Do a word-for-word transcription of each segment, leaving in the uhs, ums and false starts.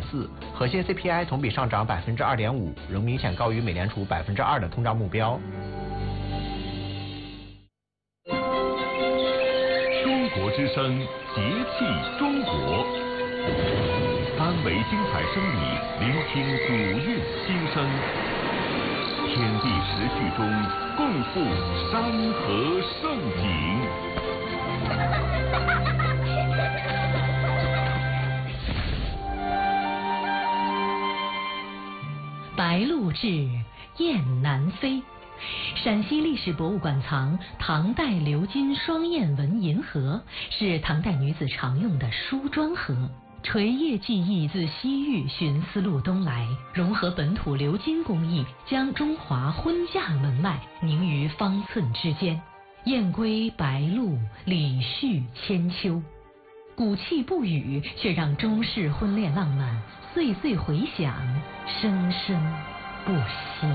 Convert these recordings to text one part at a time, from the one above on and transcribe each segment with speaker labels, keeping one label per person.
Speaker 1: 四，核心 C P I 同比上涨百分之二点五，仍明显高于美联储百分之二的通胀目标。
Speaker 2: 中国之声，节气中国，三维精彩声理，聆听古韵心声。天地时序中，共赴山河盛景。
Speaker 3: 白鹭至，雁南飞。陕西历史博物馆藏唐代鎏金双燕纹银盒，是唐代女子常用的梳妆盒。垂叶技艺自西域寻丝路东来，融合本土鎏金工艺，将中华婚嫁门脉凝于方寸之间。燕归白鹭，礼序千秋。古气不语，却让中式婚恋浪漫岁岁回响，生生不息。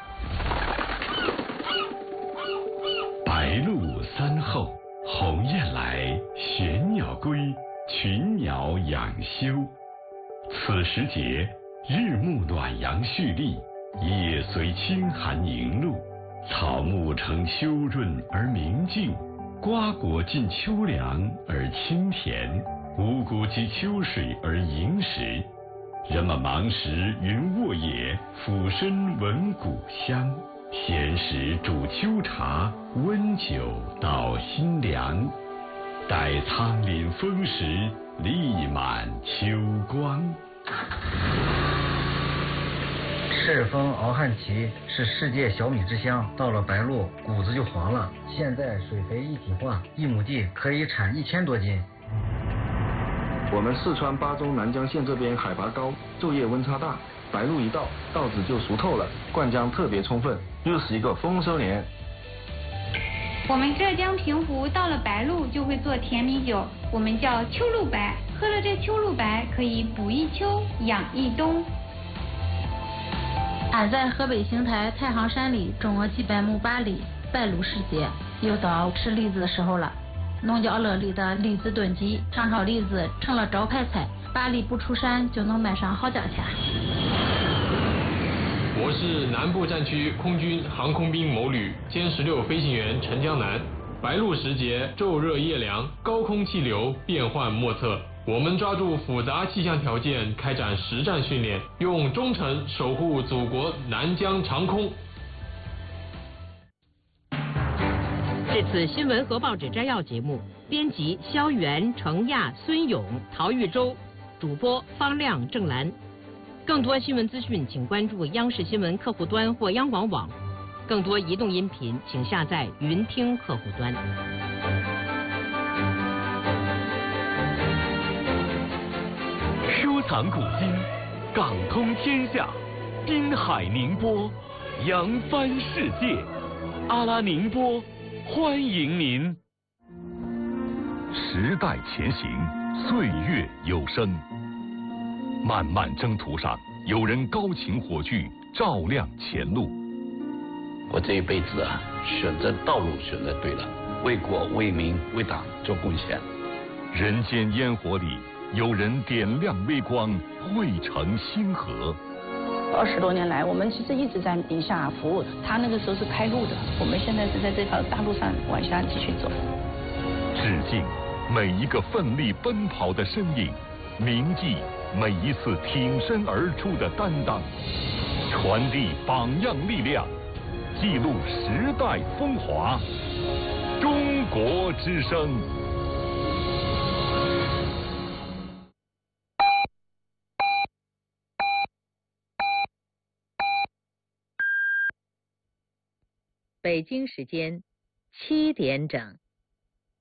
Speaker 2: 白鹭三后，鸿雁来，玄鸟归，群鸟养休。此时节，日暮暖阳蓄力，夜随清寒凝露，草木呈秋润而明净，瓜果尽秋凉而清甜，五谷及秋水而盈实。人们忙时云卧野，俯身闻谷香。闲时煮秋茶，温酒捣心凉。待仓廪丰实，力满秋光。
Speaker 4: 赤峰敖汉旗是世界小米之乡，到了白鹭谷子就黄了。现在水肥一体化，一亩地可以产一千多斤。
Speaker 5: 我们四川巴中南江县这边海拔高，昼夜温差大，白鹭一到，稻子就熟透了，灌浆特别充分，又是一个丰收年。
Speaker 6: 我们浙江平湖到了白露就会做甜米酒，我们叫秋露白，喝了这秋露白可以补一秋，养一冬。
Speaker 7: 俺在河北邢台太行山里种了几百亩八梨，白露时节又到吃梨子的时候了。农家乐里的梨子炖鸡、糖炒梨子成了招牌菜，八梨不出山就能卖上好价钱。
Speaker 8: 我是南部战区空军航空兵某旅歼十六飞行员陈江南。白露时节，昼热夜凉，高空气流变幻莫测。我们抓住复杂气象条件，开展实战训练，用忠诚守护祖国南疆长空。
Speaker 9: 这次新闻和报纸摘要节目，编辑肖元、程亚、孙勇、陶玉洲，主播方亮、郑兰。更多新闻资讯，请关注央视新闻客户端或央广网。更多移动音频，请下载云听客户端。
Speaker 2: 收藏古今，港通天下，滨海宁波，扬帆世界。阿拉宁波，欢迎您。时代前行，岁月有声。漫漫征途上，有人高擎火炬，照亮前路。
Speaker 10: 我这一辈子啊，选择道路选择对了，为国为民为党做贡献。
Speaker 2: 人间烟火里，有人点亮微光，汇成星河。
Speaker 11: 二十多年来，我们其实一直在宁夏服务，他那个时候是开路的，我们现在是在这条大路上往下继续走。
Speaker 2: 致敬每一个奋力奔跑的身影，铭记每一次挺身而出的担当，传递榜样力量，记录时代风华。中国之声。
Speaker 9: 北京时间七点整。